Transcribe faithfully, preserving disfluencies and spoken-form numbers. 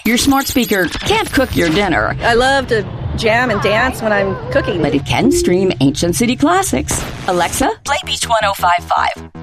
Your smart speaker can't cook your dinner, I love to jam and dance when I'm cooking. but it can stream ancient city classics. Alexa, play Beach ten fifty-five.